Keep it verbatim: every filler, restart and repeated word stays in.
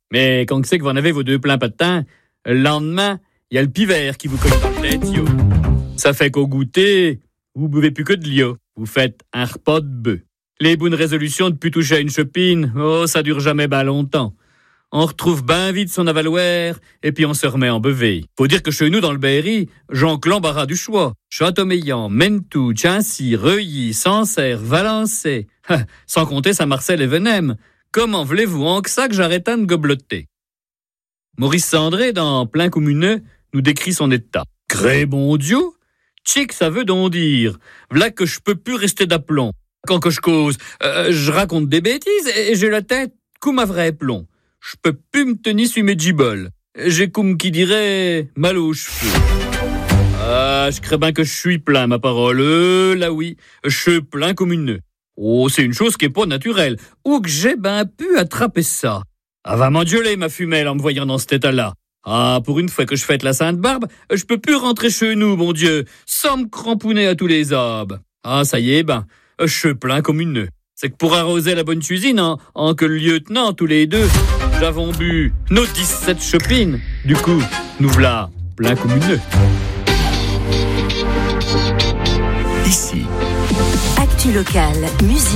Mais quand c'est que vous en avez vos deux pleins patins, le lendemain, il y a le pivert qui vous colle dans la tête, yo. Ça fait qu'au goûter, vous buvez plus que de l'eau. Vous faites un repas de bœuf. Les bonnes résolutions de plus toucher à une chopine, oh, ça dure jamais ben longtemps. On retrouve ben vite son avaloir, et puis on se remet en bevé. Faut dire que chez nous, dans le Berry, j'en l'embarras du choix. Châteaumeillan, Mentou, Chancy, Reuilly, Sancerre, Valençay. Sans compter Saint-Marcel et Venem. Comment voulez-vous en que ça que j'arrête de gobloter? Maurice Sandré, dans Plein Communeux, nous décrit son état. Gré bon Dieu, tchic ça veut donc dire. V'là que je peux plus rester d'aplomb. Quand que je cause, euh, je raconte des bêtises et j'ai la tête comme un vrai plomb. Je peux plus me tenir sur mes giboles. J'ai comme qui dirait mal aux cheveux. Ah, je crains bien que je suis plein, ma parole. Euh, là oui, je suis plein comme une nœud. Oh, c'est une chose qui est pas naturelle. Où que j'ai ben pu attraper ça? Ah, va m'engueuler, ma fumelle, en me voyant dans cet état-là. Ah, pour une fois que je fête la Sainte-Barbe, je peux plus rentrer chez nous, mon Dieu, sans me cramponner à tous les arbres. Ah, ça y est, ben, je suis plein comme une nœud. C'est que pour arroser la bonne cuisine, en, en que le lieutenant, tous les deux, j'avons bu nos dix-sept chopines. Du coup, nous voilà plein comme une nœud. Ici. Actu locale, musique.